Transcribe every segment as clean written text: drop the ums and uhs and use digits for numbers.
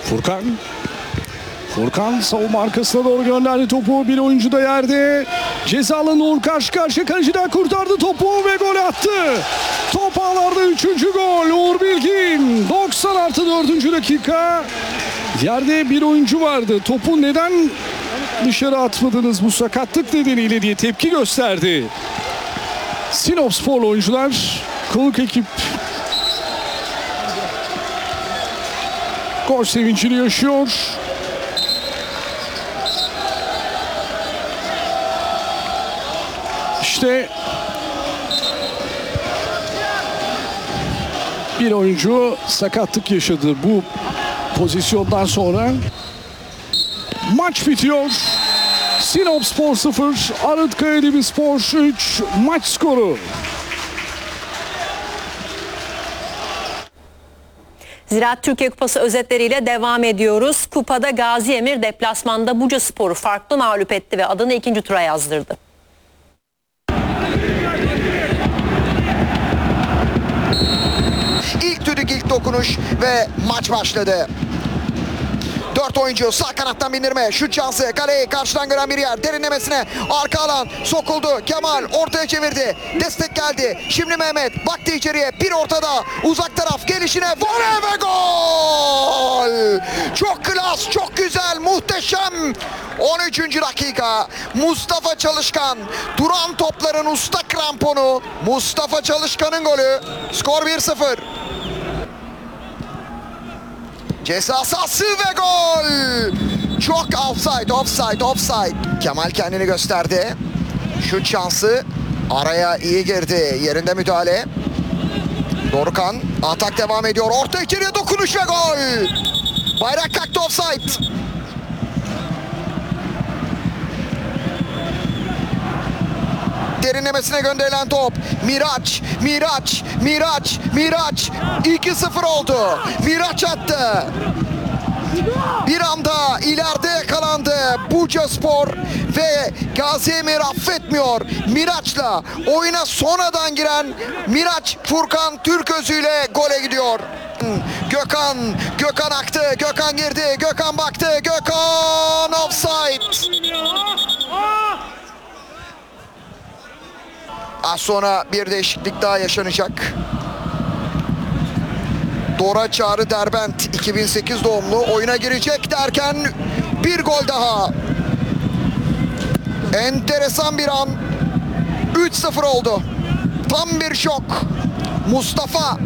Furkan savunma arkasına doğru gönderdi topu. Bir oyuncu da yerde. Cezalı Nur karşı karşıya, kaleciden kurtardı topu ve gol attı. Top ağlarda 3. gol. Uğur Bilgin 90+4. dakika. Yerde bir oyuncu vardı. Topu neden dışarı atmadınız bu sakatlık nedeniyle diye tepki gösterdi. Sinopsporlu oyuncular, konuk ekip gol sevincini yaşıyor. İşte bir oyuncu sakatlık yaşadı bu pozisyondan sonra. Maç bitiyor. Sinopspor 0, Arıtkaya Demirspor 3 maç skoru. Ziraat Türkiye Kupası özetleriyle devam ediyoruz. Kupada Gaziemir deplasmanda Bucaspor'u farklı mağlup etti ve adını 2. tura yazdırdı. İlk düdük, ilk dokunuş ve maç başladı. 4 oyuncu sağ kanattan bindirme, şut şansı, kaleyi karşıdan gören bir yer, derinlemesine arka alan sokuldu. Kemal ortaya çevirdi, destek geldi. Şimdi Mehmet baktı içeriye, bir ortada, uzak taraf gelişine, voley ve gol! Çok klas, çok güzel, muhteşem. 13. dakika, Mustafa Çalışkan, duran topların usta kramponu, Mustafa Çalışkan'ın golü. Skor 1-0. Ceza sahası ve gol! Çok offside. Kemal kendini gösterdi. Şut şansı, araya iyi girdi. Yerinde müdahale. Dorukhan, atak devam ediyor. Orta içeriye dokunuş ve gol! Bayrak kalktı, offside. Derinlemesine gönderilen top. Miraç 2-0 oldu. Miraç attı. Bir anda ileride yakalandı Bucaspor ve Gaziemir affetmiyor. Miraç'la oyuna sonradan giren Miraç, Furkan Türközü ile gole gidiyor. Gökhan aktı, Gökhan girdi, Gökhan baktı, Gökhan offside. Az sonra bir değişiklik daha yaşanacak. Dora Çağrı Derbent 2008 doğumlu oyuna girecek derken bir gol daha. Enteresan bir an. 3-0 oldu. Tam bir şok. Mustafa.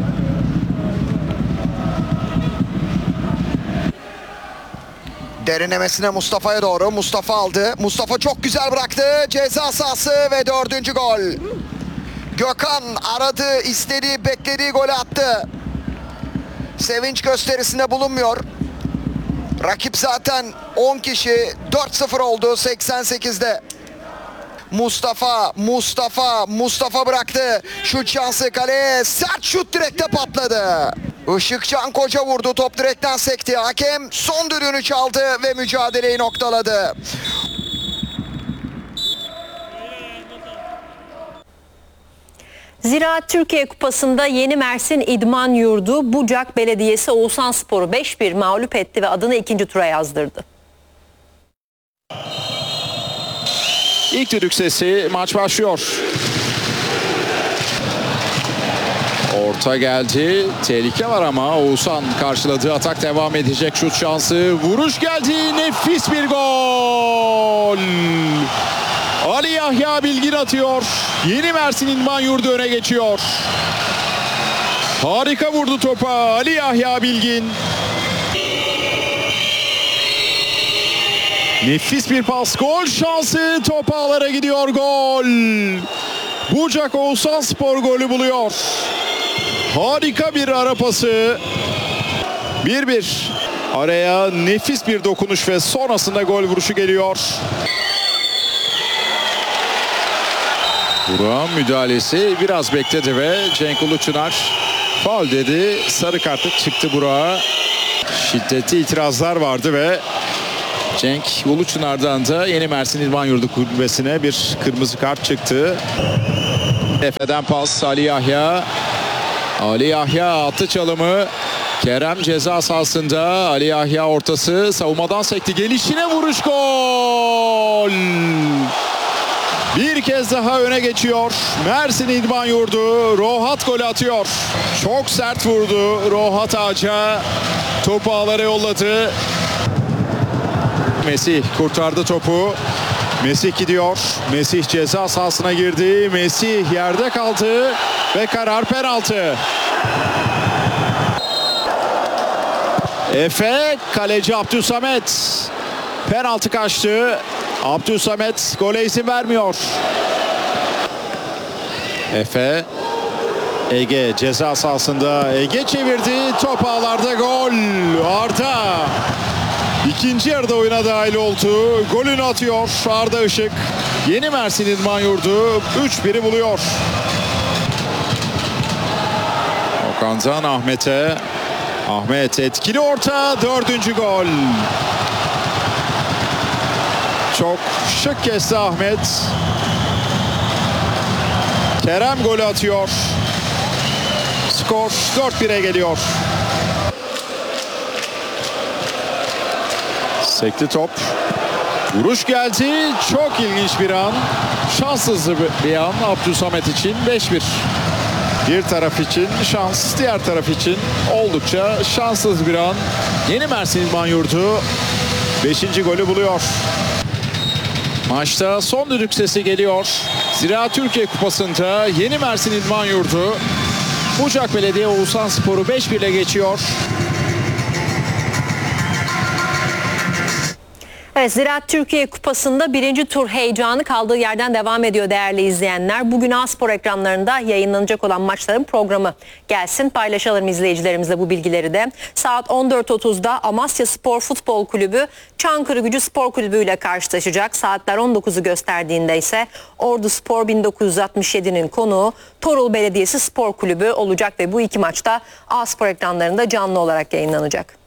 Derinlemesine Mustafa'ya doğru. Mustafa aldı. Mustafa çok güzel bıraktı. Ceza sahası ve 4. gol. Gökhan aradı, istediği, beklediği golü attı. Sevinç gösterisinde bulunmuyor. Rakip zaten 10 kişi. 4-0 oldu 88'de. Mustafa bıraktı. Şut şansı kaleye. Sert şut direkte patladı. Işıkcan Koca vurdu. Top direkten sekti. Hakem son düdüğünü çaldı ve mücadeleyi noktaladı. Ziraat Türkiye Kupası'nda Yeni Mersin İdman Yurdu Bucak Belediyesi Oğuzhanspor'u 5-1 mağlup etti ve adını 2. tura yazdırdı. İlk düdük sesi, maç başlıyor. Orta geldi. Tehlike var ama Oğuzhan karşıladığı atak devam edecek. Şut şansı. Vuruş geldi. Nefis bir gol. Ali Yahya Bilgin atıyor. Yeni Mersin İdman Yurdu öne geçiyor. Harika vurdu topa Ali Yahya Bilgin. Nefis bir pas. Gol şansı. Top ağlara gidiyor. Gol. Bucak Oğuzhanspor golü buluyor. Harika bir ara pası. 1-1. Araya nefis bir dokunuş ve sonrasında gol vuruşu geliyor. Burak'ın müdahalesi biraz bekledi ve Cenk Uluçınar faul dedi. Sarı kartı çıktı Burak'a. Şiddetli itirazlar vardı ve Cenk Uluçınar'dan da Yeni Mersin İdman Yurdu kulübesine bir kırmızı kart çıktı. Efe'den pas Ali Yahya. Ali Yahya attı çalımı. Kerem ceza sahasında. Ali Yahya ortası. Savunmadan sekti. Gelişine vuruş, gol. Bir kez daha öne geçiyor. Mersin İdman Yurdu. Rohat gol atıyor. Çok sert vurdu Rohat Ağaca. Topu ağlara yolladı. Mesih kurtardı topu. Mesih gidiyor. Mesih ceza sahasına girdi. Mesih yerde kaldı ve karar penaltı. Efe, kaleci Abdülsamet. Penaltı kaçtı. Abdülsamet gole izin vermiyor. Efe, Ege ceza sahasında. Ege çevirdi. Top ağlarda, gol. Arda. İkinci yarıda oyuna dahil oldu. Golünü atıyor Arda Işık. Yeni Mersin İdman Yurdu 3-1'i buluyor. Okan'dan Ahmet'e. Ahmet etkili orta, 4. gol. Çok şık kesti Ahmet. Kerem golü atıyor. Skor 4-1'e geliyor. Sekti top. Vuruş geldi. Çok ilginç bir an. Şanssız bir an Abdülsamet için. 5-1. Bir taraf için şans, diğer taraf için oldukça şanssız bir an. Yeni Mersin İdman Yurdu 5. golü buluyor. Maçta son düdük sesi geliyor. Ziraat Türkiye Kupası'nda Yeni Mersin İdman Yurdu Bucak Belediye Oğuzhanspor'u 5-1 ile geçiyor. Evet, Ziraat Türkiye Kupası'nda 1. tur heyecanı kaldığı yerden devam ediyor değerli izleyenler. Bugün A-Spor ekranlarında yayınlanacak olan maçların programı gelsin. Paylaşalım izleyicilerimizle bu bilgileri de. Saat 14.30'da Amasya Spor Futbol Kulübü Çankırıgücü Spor Kulübü ile karşılaşacak. Saatler 19'u gösterdiğinde ise Ordu Spor 1967'nin konuğu Torul Belediyesi Spor Kulübü olacak ve bu iki maçta A-Spor ekranlarında canlı olarak yayınlanacak.